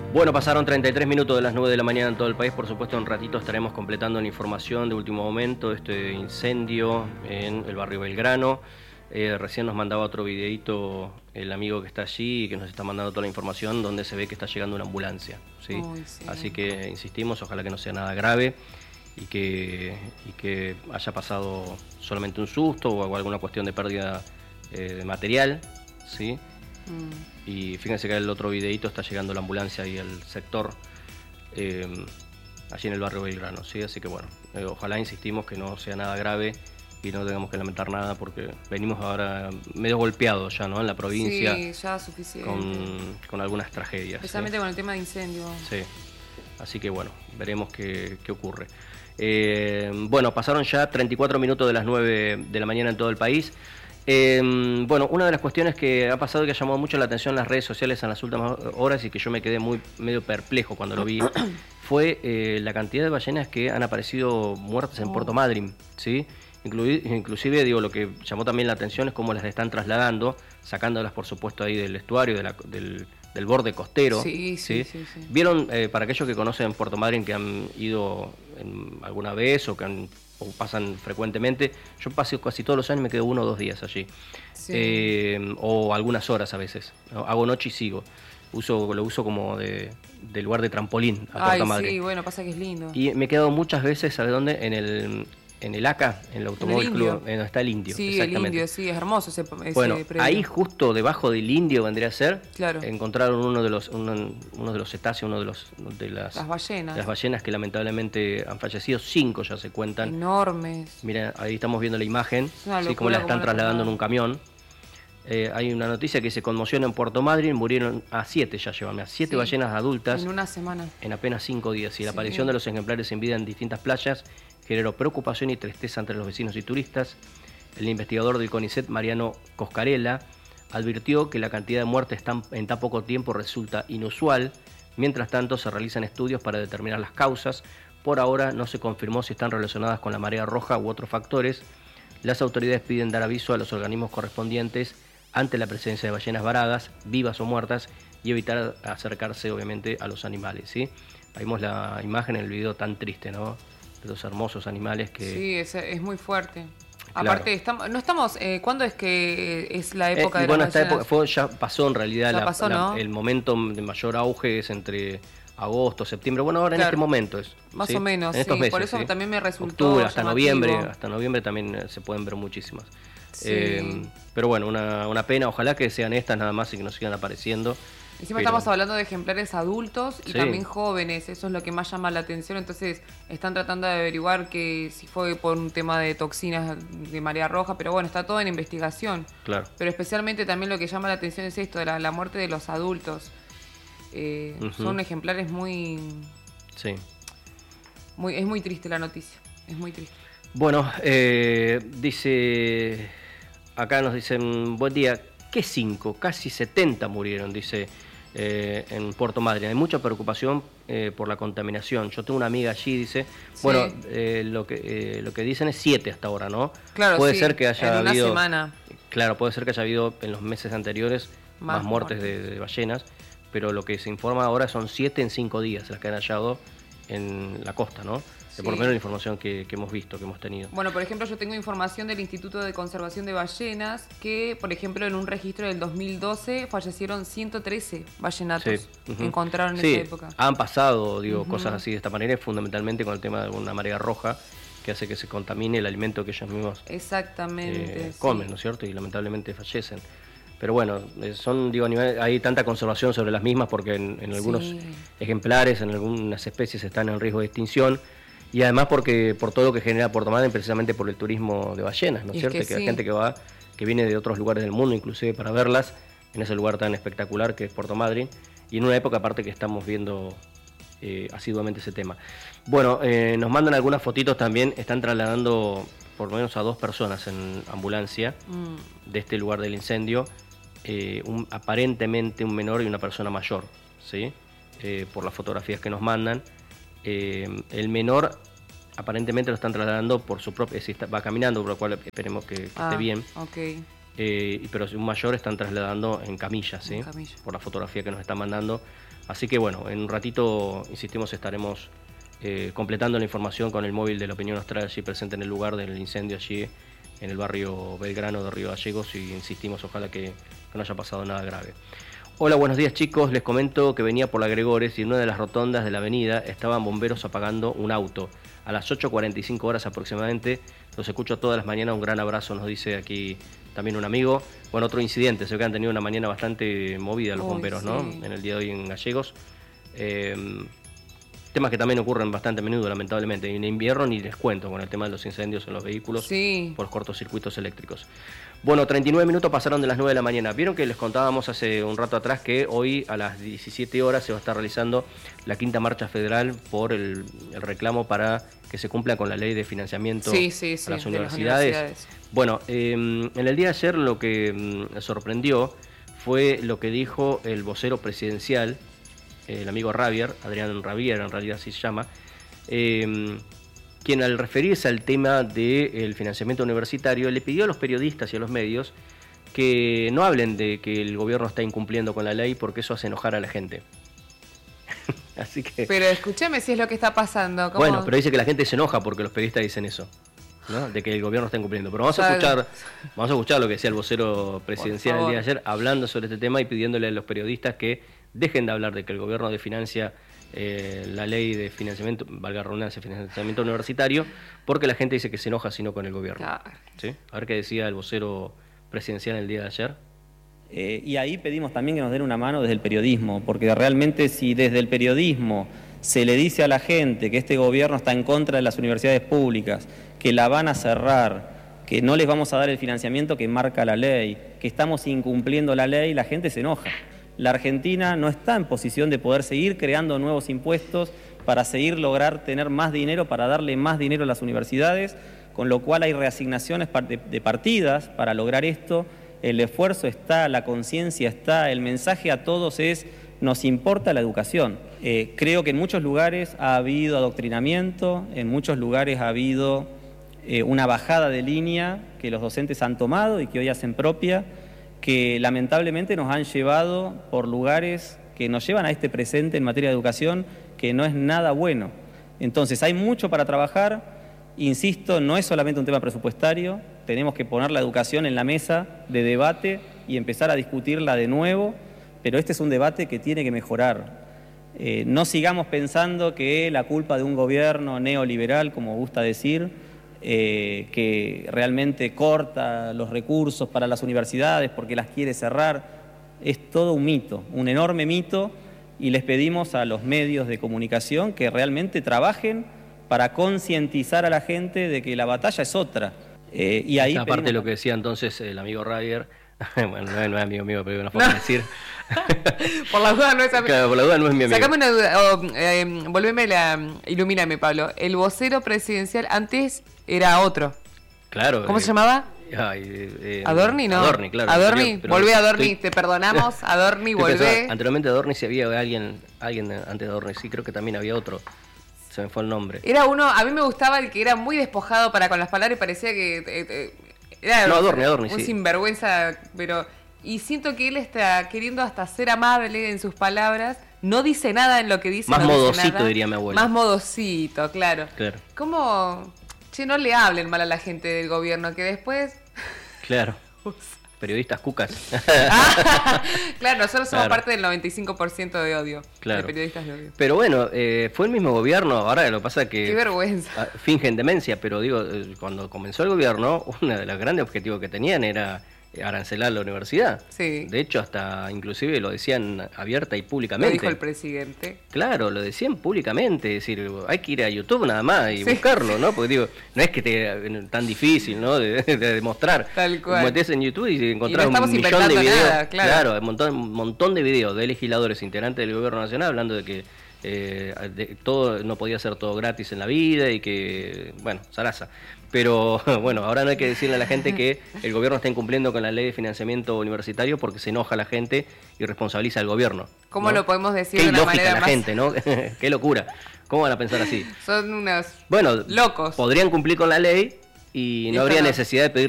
Bueno, pasaron 33 minutos de las 9 de la mañana en todo el país. Por supuesto, en un ratito estaremos completando la información de último momento de este incendio en el barrio Belgrano. Recién nos mandaba otro videíto el amigo que está allí y que nos está mandando toda la información donde se ve que está llegando una ambulancia, ¿sí? Uy, sí. Así que insistimos, ojalá que no sea nada grave y que haya pasado solamente un susto o alguna cuestión de pérdida de material, ¿sí? Y fíjense que el otro videíto está llegando la ambulancia y el sector allí en el barrio Belgrano, ¿sí? Así que bueno, ojalá, insistimos, que no sea nada grave y no tengamos que lamentar nada, porque venimos ahora medio golpeados ya, ¿no? En la provincia. Sí, ya suficiente. Con algunas tragedias. Especialmente con el tema de incendio. Sí. Así que bueno, veremos qué ocurre. Bueno, pasaron ya 34 minutos de las 9 de la mañana en todo el país. Bueno, una de las cuestiones que ha pasado y que ha llamado mucho la atención en las redes sociales en las últimas horas y que yo me quedé medio perplejo cuando lo vi, fue la cantidad de ballenas que han aparecido muertas en Puerto Madryn, ¿sí? Inclusive, digo, lo que llamó también la atención es cómo las están trasladando, sacándolas, por supuesto, ahí del estuario, del borde costero. Sí. Vieron, para aquellos que conocen Puerto Madryn, que han ido alguna vez o pasan frecuentemente, yo paso casi todos los años, me quedo 1 o 2 días allí, sí. O algunas horas a veces, ¿no? Hago noche y sigo. Lo uso como de lugar de trampolín a Puerto Madryn. Sí, bueno, pasa que es lindo. Y me he quedado muchas veces, ¿sabes dónde? En el ACA, en el Automóvil Club, donde está el Indio. Sí, exactamente. El Indio, sí, es hermoso ese bueno, predio. ahí justo debajo del Indio vendría a ser, claro. Encontraron uno de los cetáceos, de las ballenas. Las ballenas que lamentablemente han fallecido, 5 ya se cuentan. Enormes. Mira, ahí estamos viendo la imagen, ¿sí? Cómo la están trasladando en un camión. Hay una noticia que se conmociona en Puerto Madryn, murieron a 7 ya llevan, a 7 ballenas adultas. En una semana. En apenas 5 días. Y la aparición de los ejemplares en vida en distintas playas generó preocupación y tristeza entre los vecinos y turistas. El investigador del CONICET, Mariano Coscarella, advirtió que la cantidad de muertes en tan poco tiempo resulta inusual. Mientras tanto, se realizan estudios para determinar las causas. Por ahora no se confirmó si están relacionadas con la marea roja u otros factores. Las autoridades piden dar aviso a los organismos correspondientes ante la presencia de ballenas varadas, vivas o muertas, y evitar acercarse, obviamente, a los animales, ¿sí? Ahí vimos la imagen en el video tan triste, ¿no? De los hermosos animales que... Sí, es muy fuerte. Claro. Aparte, ¿cuándo es que es la época de bueno, las ballenas? Esta época ya pasó en realidad. ¿no? El momento de mayor auge es entre agosto, septiembre. Bueno, ahora en este momento es. Más ¿sí? o menos, en estos meses, por eso ¿sí? también me resultó octubre, hasta llamativo. noviembre también se pueden ver muchísimas. Sí. Pero bueno, una pena. Ojalá que sean estas nada más y que nos sigan apareciendo. Encima estamos hablando de ejemplares adultos y sí. también jóvenes, eso es lo que más llama la atención. Entonces están tratando de averiguar que si fue por un tema de toxinas de marea roja, pero bueno, está todo en investigación. Claro. Pero especialmente también lo que llama la atención es esto, de la muerte de los adultos. Son ejemplares muy... Sí. Es muy triste la noticia, es muy triste. Bueno, dice... Acá nos dicen, buen día, ¿qué 5? Casi 70 murieron, dice... en Puerto Madryn. Hay mucha preocupación por la contaminación. Yo tengo una amiga allí, dice, sí. Bueno, lo que dicen es 7 hasta ahora, ¿no? Claro, puede ser que haya en habido, una semana. Claro, puede ser que haya habido en los meses anteriores más muertes de ballenas, pero lo que se informa ahora son 7 en 5 días las que han hallado en la costa, ¿no? Sí. Por lo menos la información que hemos visto, que hemos tenido. Bueno, por ejemplo, yo tengo información del Instituto de Conservación de Ballenas que, por ejemplo, en un registro del 2012 fallecieron 113 ballenatos. Sí. Encontraron en esa época. Han pasado, cosas así de esta manera, fundamentalmente con el tema de una marea roja que hace que se contamine el alimento que ellos mismos comen, ¿no es cierto? Y lamentablemente fallecen. Pero bueno, hay tanta conservación sobre las mismas porque en algunos ejemplares, en algunas especies están en riesgo de extinción. Y además por todo lo que genera Puerto Madryn, precisamente por el turismo de ballenas, ¿no es cierto? Que hay gente que viene de otros lugares del mundo, inclusive para verlas, en ese lugar tan espectacular que es Puerto Madryn. Y en una época aparte que estamos viendo asiduamente ese tema. Bueno, nos mandan algunas fotitos también, están trasladando por lo menos a 2 personas en ambulancia de este lugar del incendio, aparentemente un menor y una persona mayor, ¿sí? Por las fotografías que nos mandan. El menor aparentemente lo están trasladando por su propia, va caminando, por lo cual esperemos que esté bien. Okay. pero un mayor están trasladando en camillas, ¿sí? Por la fotografía que nos están mandando. Así que bueno, en un ratito, insistimos, estaremos completando la información con el móvil de la Opinión Austral allí presente en el lugar del incendio allí en el barrio Belgrano de Río Gallegos, y insistimos, ojalá que no haya pasado nada grave. Hola, buenos días chicos, les comento que venía por la Gregores y en una de las rotondas de la avenida estaban bomberos apagando un auto. A las 8:45 horas aproximadamente, los escucho todas las mañanas, un gran abrazo, nos dice aquí también un amigo. Bueno, otro incidente, se ve que han tenido una mañana bastante movida los bomberos, sí, ¿no? En el día de hoy en Gallegos. Temas que también ocurren bastante a menudo, lamentablemente. Y en invierno ni les cuento con el tema de los incendios en los vehículos, sí, por los cortocircuitos eléctricos. Bueno, 39 minutos pasaron de las 9 de la mañana. Vieron que les contábamos hace un rato atrás que hoy a las 17 horas se va a estar realizando la quinta marcha federal por el reclamo para que se cumpla con la ley de financiamiento a las universidades. Bueno, en el día de ayer lo que sorprendió fue lo que dijo el vocero presidencial, el amigo Ravier, Adrián Ravier, en realidad así se llama, quien al referirse al tema del financiamiento universitario le pidió a los periodistas y a los medios que no hablen de que el gobierno está incumpliendo con la ley porque eso hace enojar a la gente. Así que... Pero escúcheme si es lo que está pasando. ¿Cómo? Bueno, pero dice que la gente se enoja porque los periodistas dicen eso, ¿no? De que el gobierno está incumpliendo. Pero vamos a escuchar lo que decía el vocero presidencial el día de ayer, hablando sobre este tema y pidiéndole a los periodistas que dejen de hablar de que el gobierno financia la ley de financiamiento, valga la redundancia, financiamiento universitario, porque la gente dice que se enoja sino con el gobierno. Claro. ¿Sí? A ver qué decía el vocero presidencial el día de ayer. Y ahí pedimos también que nos den una mano desde el periodismo, porque realmente si desde el periodismo se le dice a la gente que este gobierno está en contra de las universidades públicas, que la van a cerrar, que no les vamos a dar el financiamiento que marca la ley, que estamos incumpliendo la ley, la gente se enoja. La Argentina no está en posición de poder seguir creando nuevos impuestos para seguir lograr tener más dinero, para darle más dinero a las universidades, con lo cual hay reasignaciones de partidas para lograr esto. El esfuerzo está, la conciencia está, el mensaje a todos es: nos importa la educación. Creo que en muchos lugares ha habido adoctrinamiento, en muchos lugares ha habido una bajada de línea que los docentes han tomado y que hoy hacen propia, que lamentablemente nos han llevado por lugares que nos llevan a este presente en materia de educación, que no es nada bueno. Entonces hay mucho para trabajar, insisto, no es solamente un tema presupuestario, tenemos que poner la educación en la mesa de debate y empezar a discutirla de nuevo, pero este es un debate que tiene que mejorar. No sigamos pensando que la culpa de un gobierno neoliberal, como gusta decir, que realmente corta los recursos para las universidades porque las quiere cerrar, es todo un mito, un enorme mito, y les pedimos a los medios de comunicación que realmente trabajen para concientizar a la gente de que la batalla es otra. Y ahí aparte de lo que decía entonces el amigo Ravier, bueno, no es amigo mío, pero hay una forma de decir. Por la duda no es amigo. Claro, por la duda no es mi amigo. Sacame una duda, ilumíname, Pablo. El vocero presidencial antes era otro. Claro. ¿Cómo se llamaba? Adorni, ¿no? Adorni, claro. Adorni, volvé Adorni, te perdonamos, Adorni, volvé. Anteriormente Adorni, si había alguien antes de Adorni, sí, creo que también había otro. Se me fue el nombre. Era uno, a mí me gustaba el que era muy despojado para con las palabras y parecía que era Adorni, un sí. Sinvergüenza, pero... Y siento que él está queriendo hasta ser amable en sus palabras. No dice nada en lo que dice. Más no modosito, dice nada. Diría mi abuela. Más modosito, claro. ¿Cómo? Che, no le hablen mal a la gente del gobierno, que después... Claro. Periodistas cucas. Claro, nosotros somos parte del 95% de odio. Claro. De periodistas de odio. Pero bueno, fue el mismo gobierno. Ahora lo que pasa es que... Qué vergüenza. Fingen demencia, pero digo, cuando comenzó el gobierno, uno de los grandes objetivos que tenían era arancelar la universidad. Sí. De hecho, hasta inclusive lo decían abierta y públicamente. Lo dijo el presidente. Claro, lo decían públicamente. Es decir, hay que ir a YouTube nada más y buscarlo, ¿no? Porque digo, no es que tan difícil, ¿no? De demostrar. Tal cual. Metés en YouTube y encontrás un millón de videos. Nada, claro, un montón de videos de legisladores integrantes del gobierno nacional hablando de que todo no podía ser todo gratis en la vida y que, bueno, zaraza. Pero bueno, ahora no hay que decirle a la gente que el gobierno está incumpliendo con la ley de financiamiento universitario porque se enoja la gente y responsabiliza al gobierno. ¿Cómo, ¿no? Lo podemos decir de una manera la más... gente, ¿no? Qué locura. ¿Cómo van a pensar así? Son unos locos. Podrían cumplir con la ley y no habría necesidad de pedirle